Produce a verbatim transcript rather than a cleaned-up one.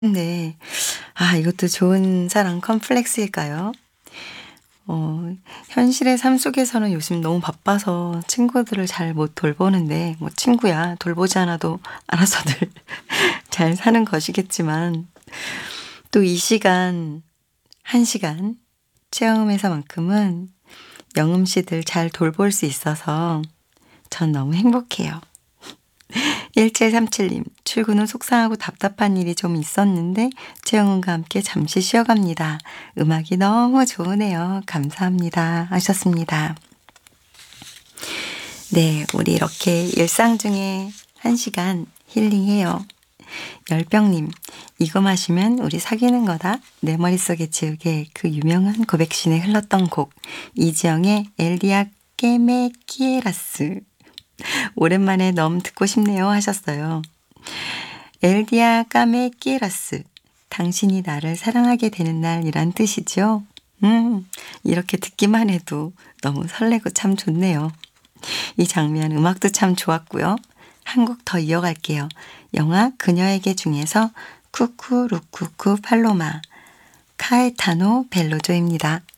네. 아 이것도 좋은 사랑 컴플렉스일까요? 어 현실의 삶 속에서는 요즘 너무 바빠서 친구들을 잘 못 돌보는데 뭐 친구야 돌보지 않아도 알아서들 잘 사는 것이겠지만 또 이 시간 한 시간 체험에서만큼은 영음 씨들 잘 돌볼 수 있어서 전 너무 행복해요. 일칠삼칠 님 출근 후 속상하고 답답한 일이 좀 있었는데 최영은과 함께 잠시 쉬어갑니다. 음악이 너무 좋으네요. 감사합니다. 하셨습니다. 네, 우리 이렇게 일상 중에 한 시간 힐링해요. 열병님, 이거 마시면 우리 사귀는 거다. 내 머릿속에 지우개 그 유명한 고백신에 흘렀던 곡 이지영의 엘디아 깨메 키에라스. 오랜만에 너무 듣고 싶네요 하셨어요. 엘디아 까메 끼에라스. 당신이 나를 사랑하게 되는 날이란 뜻이죠. 음, 이렇게 듣기만 해도 너무 설레고 참 좋네요. 이 장면 음악도 참 좋았고요. 한 곡 더 이어갈게요. 영화 그녀에게 중에서 쿠쿠루쿠쿠 팔로마 카에타노 벨로조입니다.